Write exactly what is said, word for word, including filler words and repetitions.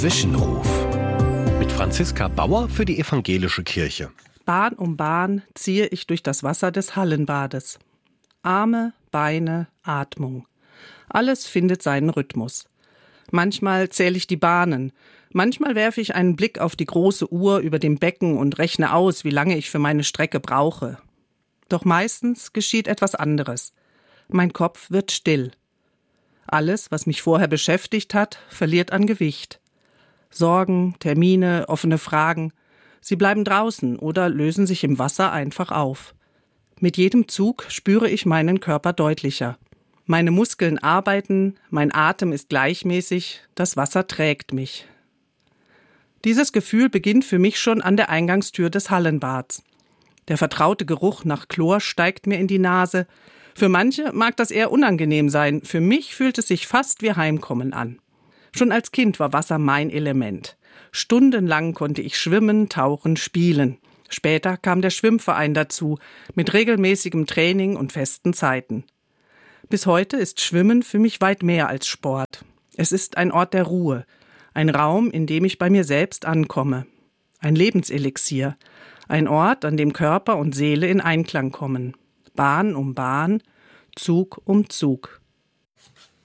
Zwischenruf mit Franziska Bauer für die Evangelische Kirche. Bahn um Bahn ziehe ich durch das Wasser des Hallenbades. Arme, Beine, Atmung. Alles findet seinen Rhythmus. Manchmal zähle ich die Bahnen. Manchmal werfe ich einen Blick auf die große Uhr über dem Becken und rechne aus, wie lange ich für meine Strecke brauche. Doch meistens geschieht etwas anderes. Mein Kopf wird still. Alles, was mich vorher beschäftigt hat, verliert an Gewicht. Sorgen, Termine, offene Fragen. Sie bleiben draußen oder lösen sich im Wasser einfach auf. Mit jedem Zug spüre ich meinen Körper deutlicher. Meine Muskeln arbeiten, mein Atem ist gleichmäßig, das Wasser trägt mich. Dieses Gefühl beginnt für mich schon an der Eingangstür des Hallenbads. Der vertraute Geruch nach Chlor steigt mir in die Nase. Für manche mag das eher unangenehm sein, für mich fühlt es sich fast wie Heimkommen an. Schon als Kind war Wasser mein Element. Stundenlang konnte ich schwimmen, tauchen, spielen. Später kam der Schwimmverein dazu, mit regelmäßigem Training und festen Zeiten. Bis heute ist Schwimmen für mich weit mehr als Sport. Es ist ein Ort der Ruhe, ein Raum, in dem ich bei mir selbst ankomme. Ein Lebenselixier, ein Ort, an dem Körper und Seele in Einklang kommen. Bahn um Bahn, Zug um Zug.